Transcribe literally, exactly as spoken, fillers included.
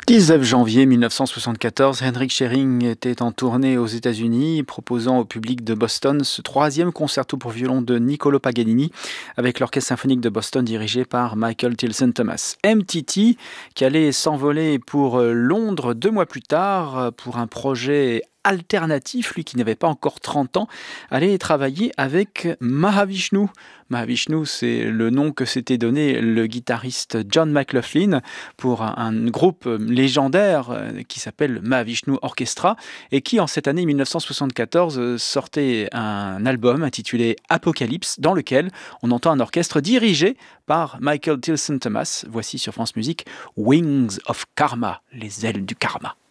dix-neuf janvier mille neuf cent soixante-quatorze, Henrik Schering était en tournée aux États-Unis, proposant au public de Boston ce troisième concerto pour violon de Niccolò Paganini, avec l'Orchestre symphonique de Boston dirigé par Michael Tilson Thomas. M T T, qui allait s'envoler pour Londres deux mois plus tard pour un projet alternatif, lui qui n'avait pas encore trente ans, allait travailler avec Mahavishnu. Mahavishnu, c'est le nom que s'était donné le guitariste John McLaughlin pour un, un groupe légendaire qui s'appelle Mahavishnu Orchestra et qui, en cette année mille neuf cent soixante-quatorze, sortait un album intitulé Apocalypse, dans lequel on entend un orchestre dirigé par Michael Tilson Thomas. Voici sur France Musique Wings of Karma, les ailes du karma.